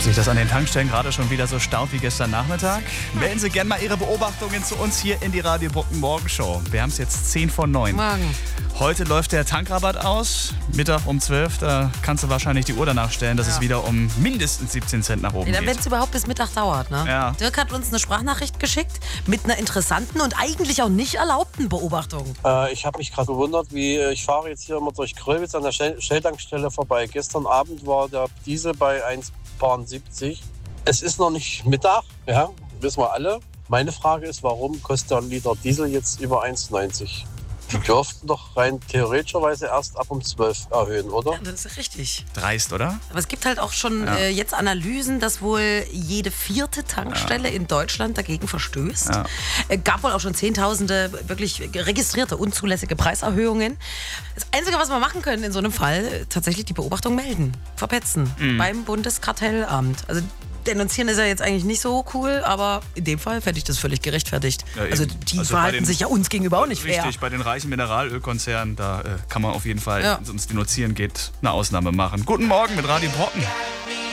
Sich das an den Tankstellen gerade schon wieder so staut wie gestern Nachmittag? Melden Sie gerne mal Ihre Beobachtungen zu uns hier in die Radio Brocken Morgenshow. Wir haben es jetzt 10 vor 9. Morgen. Heute läuft der Tankrabatt aus. Mittag um 12, da kannst du wahrscheinlich die Uhr danach stellen, dass es wieder um mindestens 17 Cent nach oben geht. Wenn es überhaupt bis Mittag dauert, ne? Ja. Dirk hat uns eine Sprachnachricht geschickt mit einer interessanten und eigentlich auch nicht erlaubten Beobachtung. Ich habe mich gerade gewundert, ich fahre jetzt hier immer durch Gröbitz an der Shell-Tankstelle vorbei. Gestern Abend war der Diesel bei 1,70. Es ist noch nicht Mittag, ja, wissen wir alle. Meine Frage ist, warum kostet ein Liter Diesel jetzt über 1,90? Die dürften doch rein theoretischerweise erst ab um 12 erhöhen, oder? Ja, das ist richtig. Dreist, oder? Aber es gibt halt auch schon jetzt Analysen, dass wohl jede 4. Tankstelle in Deutschland dagegen verstößt. Ja. Gab wohl auch schon Zehntausende wirklich registrierte unzulässige Preiserhöhungen. Das Einzige, was wir machen können in so einem Fall, tatsächlich die Beobachtung melden, verpetzen beim Bundeskartellamt. Also denunzieren ist ja jetzt eigentlich nicht so cool, aber in dem Fall fände ich das völlig gerechtfertigt. Ja, also die verhalten sich ja uns gegenüber auch nicht fair. Richtig, bei den reichen Mineralölkonzernen, da kann man auf jeden Fall, wenn es ums Denunzieren geht, eine Ausnahme machen. Guten Morgen mit Radio Brocken.